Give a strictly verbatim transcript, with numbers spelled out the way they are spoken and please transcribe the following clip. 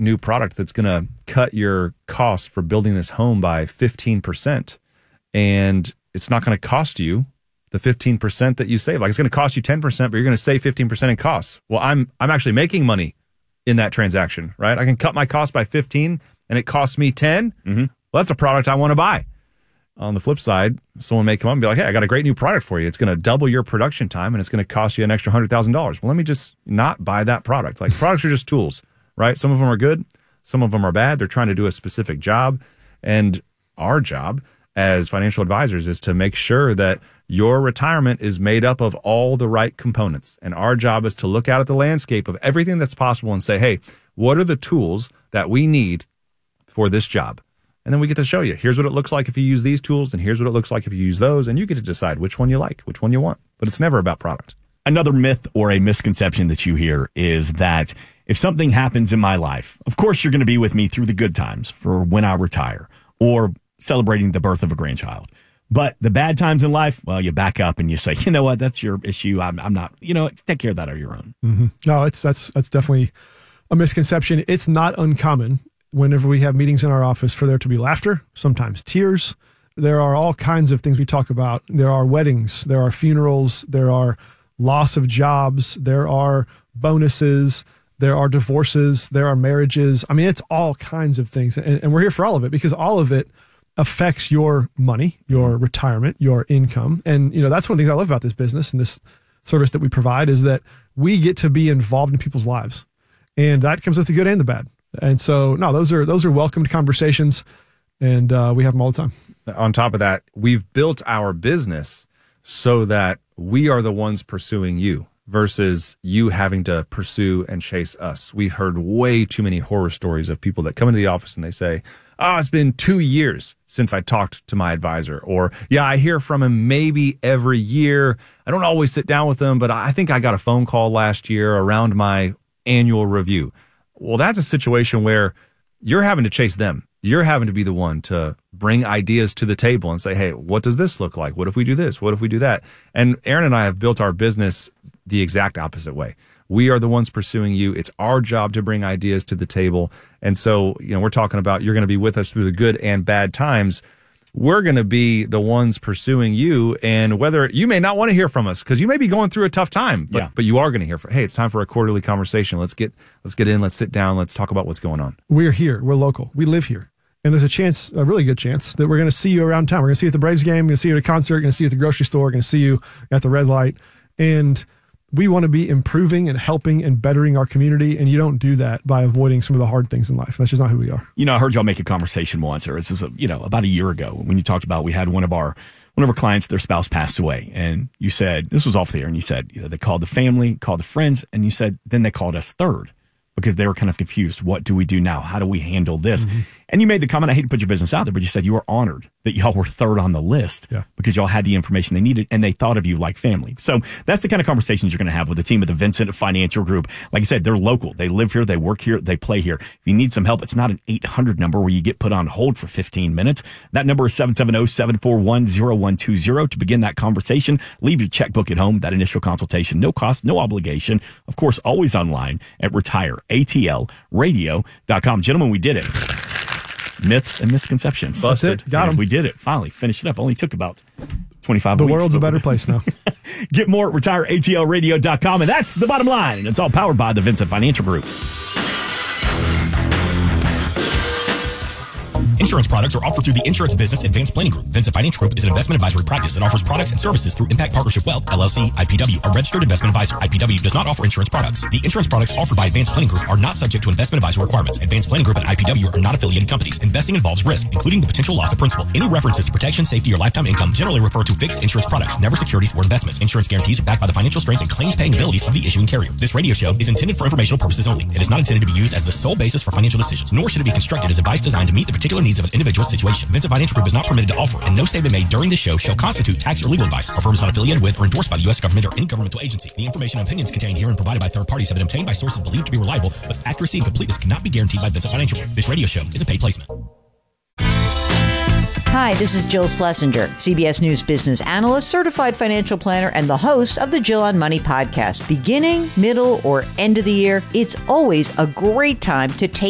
new product that's going to cut your costs for building this home by fifteen percent. And it's not going to cost you the fifteen percent that you save. Like it's going to cost you ten percent, but you're going to save fifteen percent in costs. Well, I'm I'm actually making money in that transaction, right? I can cut my cost by fifteen and it costs me ten. Mm-hmm. Well, that's a product I want to buy. On the flip side, someone may come up and be like, hey, I got a great new product for you. It's going to double your production time and it's going to cost you an extra one hundred thousand dollars. Well, let me just not buy that product. Like products are just tools, right? Some of them are good. Some of them are bad. They're trying to do a specific job. And our job as financial advisors is to make sure that your retirement is made up of all the right components. And our job is to look out at the landscape of everything that's possible and say, hey, what are the tools that we need for this job? And then we get to show you, here's what it looks like if you use these tools, and here's what it looks like if you use those, and you get to decide which one you like, which one you want. But it's never about product. Another myth or a misconception that you hear is that if something happens in my life, of course you're going to be with me through the good times for when I retire or celebrating the birth of a grandchild. But the bad times in life, well, you back up and you say, you know what, that's your issue. I'm, I'm not, you know, take care of that on your own. Mm-hmm. No, it's that's that's definitely a misconception. It's not uncommon whenever we have meetings in our office for there to be laughter, sometimes tears. There are all kinds of things we talk about. There are weddings, there are funerals, there are loss of jobs, there are bonuses, there are divorces, there are marriages. I mean, it's all kinds of things. And, and we're here for all of it because all of it affects your money, your retirement, your income. And, you know, that's one of the things I love about this business and this service that we provide is that we get to be involved in people's lives. And that comes with the good and the bad. And so, no, those are those are welcomed conversations, and uh, we have them all the time. On top of that, we've built our business so that we are the ones pursuing you versus you having to pursue and chase us. We've heard way too many horror stories of people that come into the office and they say, oh, it's been two years since I talked to my advisor. Or, yeah, I hear from him maybe every year. I don't always sit down with him, but I think I got a phone call last year around my annual review. Well, that's a situation where you're having to chase them. You're having to be the one to bring ideas to the table and say, hey, what does this look like? What if we do this? What if we do that? And Aaron and I have built our business the exact opposite way. We are the ones pursuing you. It's our job to bring ideas to the table. And so, you know, we're talking about you're going to be with us through the good and bad times. We're going to be the ones pursuing you, and whether you may not want to hear from us because you may be going through a tough time, but, yeah. but you are going to hear from, hey, it's time for a quarterly conversation. Let's get, let's get in, let's sit down. Let's talk about what's going on. We're here. We're local. We live here. And there's a chance, a really good chance that we're going to see you around town. We're going to see you at the Braves game. We're going to see you at a concert. We're going to see you at the grocery store. We're going to see you at the red light. And we want to be improving and helping and bettering our community, and you don't do that by avoiding some of the hard things in life. That's just not who we are. You know, I heard y'all make a conversation once, or this is, a, you know, about a year ago when you talked about we had one of our one of our clients, their spouse passed away, and you said, this was off the air, and you said, you know, they called the family, called the friends, and you said, then they called us third because they were kind of confused. What do we do now? How do we handle this? Mm-hmm. And you made the comment, I hate to put your business out there, but you said you were honored that y'all were third on the list yeah. because y'all had the information they needed and they thought of you like family. So that's the kind of conversations you're going to have with the team at the Vincent Financial Group. Like I said, they're local. They live here. They work here. They play here. If you need some help, it's not an eight hundred number where you get put on hold for fifteen minutes. That number is seven seven zero, seven four one, zero one two zero to begin that conversation. Leave your checkbook at home. That initial consultation, no cost, no obligation. Of course, always online at retire A T L radio dot com. Gentlemen, we did it. Myths and misconceptions. Busted. Got them. We did it. Finally finished it up. Only took about twenty-five the weeks. The world's a better place now. Get more at retire A T L radio dot com. And that's the bottom line. And it's all powered by the Vincent Financial Group. Insurance products are offered through the Insurance Business Advanced Planning Group. Vincent Financial Group is an investment advisory practice that offers products and services through Impact Partnership Wealth, L L C, I P W, a registered investment advisor. I P W does not offer insurance products. The insurance products offered by Advanced Planning Group are not subject to investment advisory requirements. Advanced Planning Group and I P W are not affiliated companies. Investing involves risk, including the potential loss of principal. Any references to protection, safety, or lifetime income generally refer to fixed insurance products, never securities or investments. Insurance guarantees are backed by the financial strength and claims-paying abilities of the issuing carrier. This radio show is intended for informational purposes only. It is not intended to be used as the sole basis for financial decisions, nor should it be constructed as advice designed to meet the particular needs of an individual situation. Vincent Financial Group is not permitted to offer, and no statement made during this show shall constitute tax or legal advice. Our firm is not affiliated with or endorsed by the U S government or any governmental agency. The information and opinions contained here and provided by third parties have been obtained by sources believed to be reliable, but accuracy and completeness cannot be guaranteed by Vincent Financial Group. This radio show is a paid placement. Hi, this is Jill Schlesinger, C B S News business analyst, certified financial planner, and the host of the Jill on Money podcast. Beginning, middle, or end of the year, it's always a great time to take